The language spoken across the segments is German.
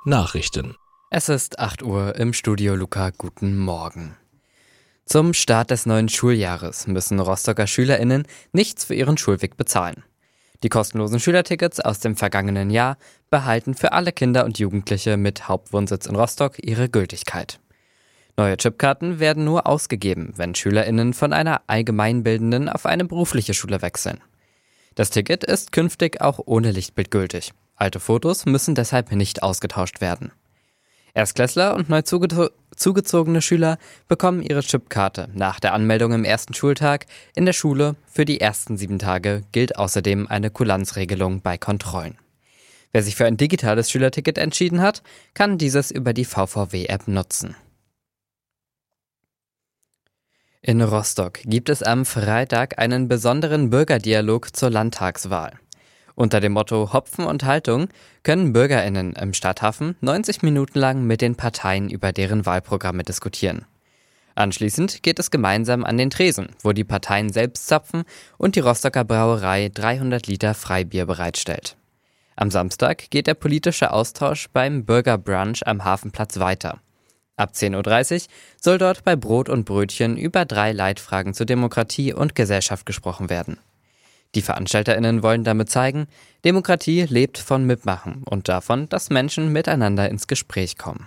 Nachrichten. Es ist 8 Uhr im Studio Luca. Guten Morgen. Zum Start des neuen Schuljahres müssen Rostocker SchülerInnen nichts für ihren Schulweg bezahlen. Die kostenlosen Schülertickets aus dem vergangenen Jahr behalten für alle Kinder und Jugendliche mit Hauptwohnsitz in Rostock ihre Gültigkeit. Neue Chipkarten werden nur ausgegeben, wenn SchülerInnen von einer allgemeinbildenden auf eine berufliche Schule wechseln. Das Ticket ist künftig auch ohne Lichtbild gültig. Alte Fotos müssen deshalb nicht ausgetauscht werden. Erstklässler und neu zugezogene Schüler bekommen ihre Chipkarte nach der Anmeldung im ersten Schultag in der Schule. Für die ersten 7 Tage gilt außerdem eine Kulanzregelung bei Kontrollen. Wer sich für ein digitales Schülerticket entschieden hat, kann dieses über die VVW-App nutzen. In Rostock gibt es am Freitag einen besonderen Bürgerdialog zur Landtagswahl. Unter dem Motto Hopfen und Haltung können BürgerInnen im Stadthafen 90 Minuten lang mit den Parteien über deren Wahlprogramme diskutieren. Anschließend geht es gemeinsam an den Tresen, wo die Parteien selbst zapfen und die Rostocker Brauerei 300 Liter Freibier bereitstellt. Am Samstag geht der politische Austausch beim Bürgerbrunch am Hafenplatz weiter. Ab 10.30 Uhr soll dort bei Brot und Brötchen über 3 Leitfragen zur Demokratie und Gesellschaft gesprochen werden. Die VeranstalterInnen wollen damit zeigen, Demokratie lebt von Mitmachen und davon, dass Menschen miteinander ins Gespräch kommen.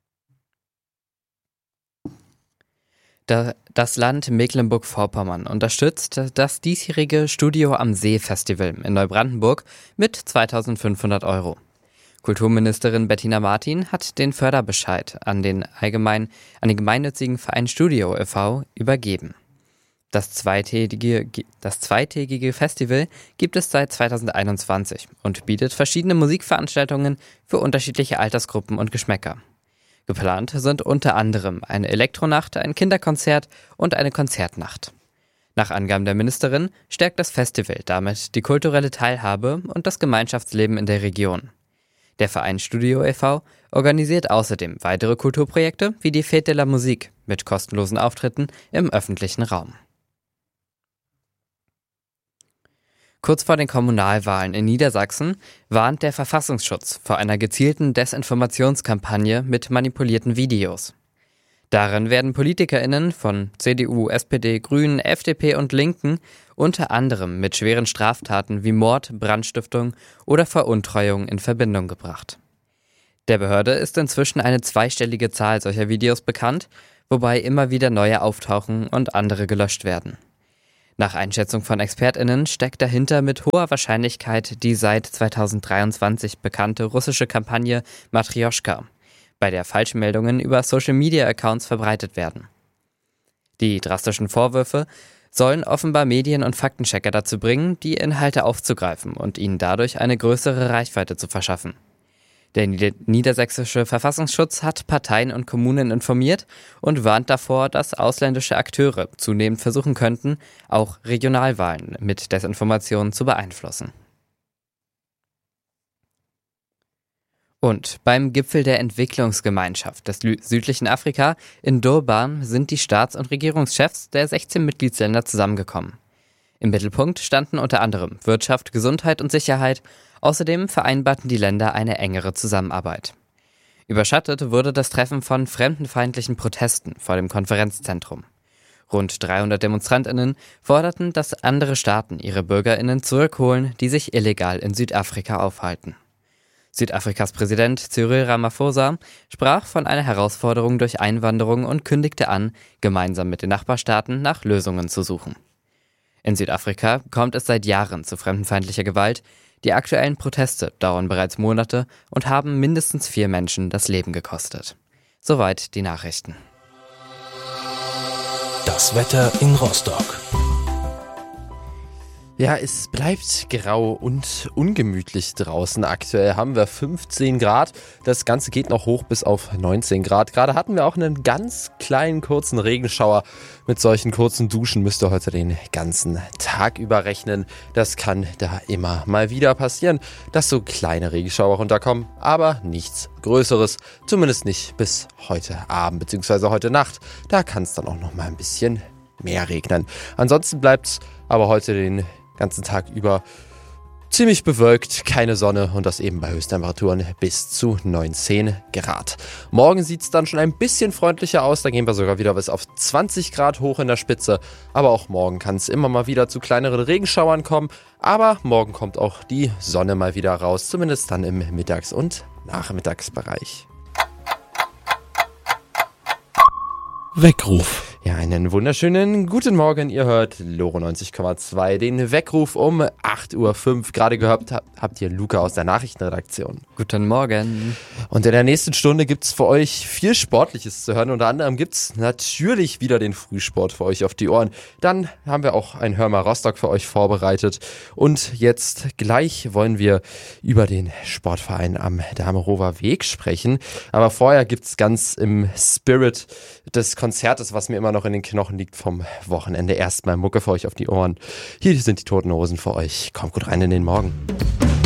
Das Land Mecklenburg-Vorpommern unterstützt das diesjährige Studio am See Festival in Neubrandenburg mit 2.500 €. Kulturministerin Bettina Martin hat den Förderbescheid an den gemeinnützigen Verein Studio e.V. übergeben. Das zweitägige Festival gibt es seit 2021 und bietet verschiedene Musikveranstaltungen für unterschiedliche Altersgruppen und Geschmäcker. Geplant sind unter anderem eine Elektronacht, ein Kinderkonzert und eine Konzertnacht. Nach Angaben der Ministerin stärkt das Festival damit die kulturelle Teilhabe und das Gemeinschaftsleben in der Region. Der Verein Studio e.V. organisiert außerdem weitere Kulturprojekte wie die Fête de la Musique mit kostenlosen Auftritten im öffentlichen Raum. Kurz vor den Kommunalwahlen in Niedersachsen warnt der Verfassungsschutz vor einer gezielten Desinformationskampagne mit manipulierten Videos. Darin werden PolitikerInnen von CDU, SPD, Grünen, FDP und Linken unter anderem mit schweren Straftaten wie Mord, Brandstiftung oder Veruntreuung in Verbindung gebracht. Der Behörde ist inzwischen eine zweistellige Zahl solcher Videos bekannt, wobei immer wieder neue auftauchen und andere gelöscht werden. Nach Einschätzung von ExpertInnen steckt dahinter mit hoher Wahrscheinlichkeit die seit 2023 bekannte russische Kampagne Matrioschka, bei der Falschmeldungen über Social-Media-Accounts verbreitet werden. Die drastischen Vorwürfe sollen offenbar Medien- und Faktenchecker dazu bringen, die Inhalte aufzugreifen und ihnen dadurch eine größere Reichweite zu verschaffen. Der niedersächsische Verfassungsschutz hat Parteien und Kommunen informiert und warnt davor, dass ausländische Akteure zunehmend versuchen könnten, auch Regionalwahlen mit Desinformationen zu beeinflussen. Und beim Gipfel der Entwicklungsgemeinschaft des südlichen Afrika in Durban sind die Staats- und Regierungschefs der 16 Mitgliedsländer zusammengekommen. Im Mittelpunkt standen unter anderem Wirtschaft, Gesundheit und Sicherheit. Außerdem vereinbarten die Länder eine engere Zusammenarbeit. Überschattet wurde das Treffen von fremdenfeindlichen Protesten vor dem Konferenzzentrum. Rund 300 DemonstrantInnen forderten, dass andere Staaten ihre BürgerInnen zurückholen, die sich illegal in Südafrika aufhalten. Südafrikas Präsident Cyril Ramaphosa sprach von einer Herausforderung durch Einwanderung und kündigte an, gemeinsam mit den Nachbarstaaten nach Lösungen zu suchen. In Südafrika kommt es seit Jahren zu fremdenfeindlicher Gewalt. Die aktuellen Proteste dauern bereits Monate und haben mindestens 4 Menschen das Leben gekostet. Soweit die Nachrichten. Das Wetter in Rostock. Ja, es bleibt grau und ungemütlich draußen. Aktuell haben wir 15 Grad. Das Ganze geht noch hoch bis auf 19 Grad. Gerade hatten wir auch einen ganz kleinen kurzen Regenschauer. Mit solchen kurzen Duschen müsst ihr heute den ganzen Tag über rechnen. Das kann da immer mal wieder passieren, dass so kleine Regenschauer runterkommen. Aber nichts Größeres. Zumindest nicht bis heute Abend bzw. heute Nacht. Da kann es dann auch noch mal ein bisschen mehr regnen. Ansonsten bleibt es aber heute den ganzen Tag über ziemlich bewölkt, keine Sonne und das eben bei Höchsttemperaturen bis zu 19 Grad. Morgen sieht es dann schon ein bisschen freundlicher aus, da gehen wir sogar wieder bis auf 20 Grad hoch in der Spitze. Aber auch morgen kann es immer mal wieder zu kleineren Regenschauern kommen. Aber morgen kommt auch die Sonne mal wieder raus, zumindest dann im Mittags- und Nachmittagsbereich. Weckruf. Ja, einen wunderschönen guten Morgen. Ihr hört Loro 90,2, den Weckruf um 8.05 Uhr. Gerade gehört habt ihr Luca aus der Nachrichtenredaktion. Guten Morgen. Und in der nächsten Stunde gibt's für euch viel Sportliches zu hören. Unter anderem gibt's natürlich wieder den Frühsport für euch auf die Ohren. Dann haben wir auch ein Hör mal Rostock für euch vorbereitet. Und jetzt gleich wollen wir über den Sportverein am Damerower Weg sprechen. Aber vorher gibt's ganz im Spirit des Konzertes, was mir immer noch in den Knochen liegt vom Wochenende, erstmal Mucke für euch auf die Ohren. Hier sind die Toten Hosen für euch. Kommt gut rein in den Morgen.